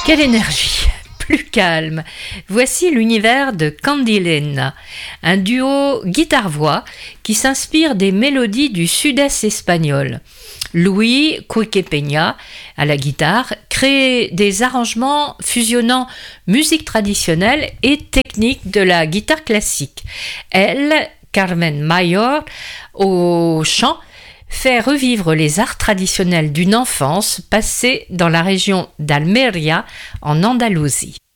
Quelle énergie! Plus calme. Voici l'univers de Candilena, un duo guitare-voix qui s'inspire des mélodies du sud-est espagnol. Louis Cuique-Peña, à la guitare, crée des arrangements fusionnant musique traditionnelle et technique de la guitare classique. Elle, Carmen Mayor, au chant, fait revivre les arts traditionnels d'une enfance passée dans la région d'Almeria en Andalousie.